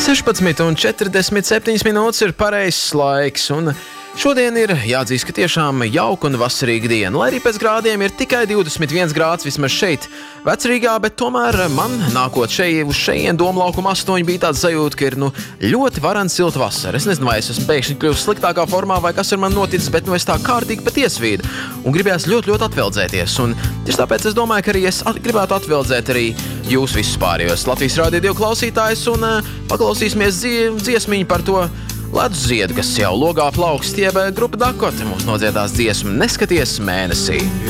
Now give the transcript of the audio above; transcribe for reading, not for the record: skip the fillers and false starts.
16:47 ir pareizs laiks, un šodien ir jāatzīst, ka tiešām jauka un vasarīga diena, lai arī pēc grādiem ir tikai 21 grāds vismaz šeit, Vecrīgā, bet tomēr man, nākot uz šejien Domlaukuma 8, bija tāds sajūta, ka ir ļoti varens silta vasara. Es nezinu, vai es esmu pēkšņi kļuvis sliktākā formā, vai kas ar mani noticis, bet es tā kārtīgi pat iesvīdu un gribējās ļoti atveldzēties. Un tieši tāpēc es domāju, ka arī es gribētu atveldzēt arī jūs visus pārējos Latvijas Radio 2 klausītājus un paklausīsimies dziesmiņu par to ledus ziedu, kas jau logā plaukst, jeb grupa Dakota mums nodziedās dziesmu Neskaties mēnesī.